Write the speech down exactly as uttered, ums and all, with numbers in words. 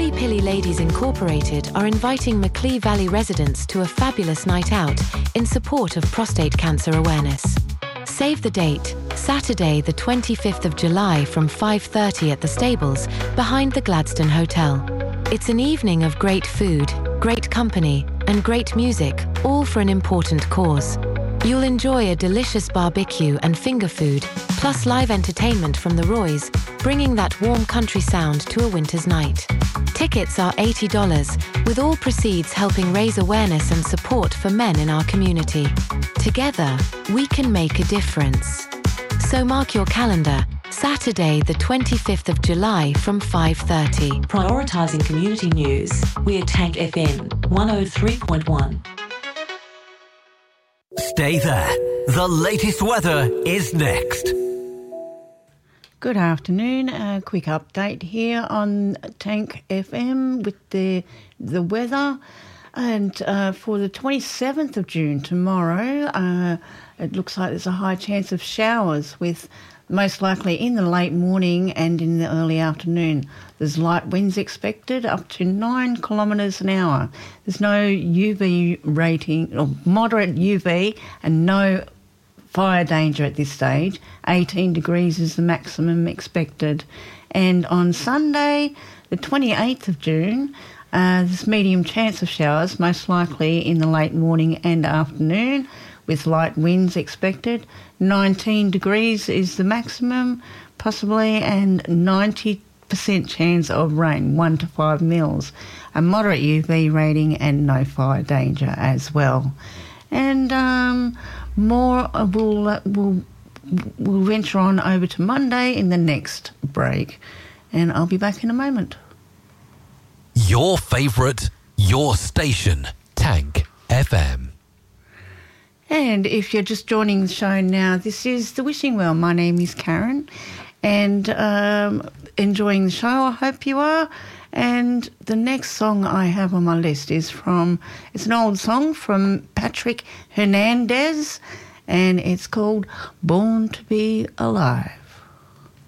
Silly Pilly Ladies Incorporated are inviting Macleay Valley residents to a fabulous night out in support of prostate cancer awareness. Save the date, Saturday the twenty-fifth of July from five thirty at the stables behind the Gladstone Hotel. It's an evening of great food, great company and great music, all for an important cause. You'll enjoy a delicious barbecue and finger food, plus live entertainment from the Roys, bringing that warm country sound to a winter's night. Tickets are eighty dollars, with all proceeds helping raise awareness and support for men in our community. Together, we can make a difference. So mark your calendar, Saturday the twenty-fifth of July from five thirty. Prioritising community news, we're Tank F M one oh three point one. Stay there. The latest weather is next. Good afternoon. A quick update here on Tank F M with the the weather. And uh, for the twenty-seventh of June, tomorrow, uh, it looks like there's a high chance of showers with most likely in the late morning and in the early afternoon. There's light winds expected up to nine kilometres an hour. There's no U V rating, or moderate U V, and no fire danger at this stage. eighteen degrees is the maximum expected. And on Sunday, the twenty-eighth of June, uh, there's medium chance of showers, most likely in the late morning and afternoon, with light winds expected. nineteen degrees is the maximum, possibly, and ninety percent chance of rain, one to five mils. A moderate U V rating and no fire danger as well. And um, more uh, will uh, will will venture on over to Monday in the next break. And I'll be back in a moment. Your favourite, your station, Tank F M. And if you're just joining the show now, this is The Wishing Well. My name is Karen, and um, enjoying the show, I hope you are. And the next song I have on my list is from, it's an old song from Patrick Hernandez, and it's called Born to Be Alive.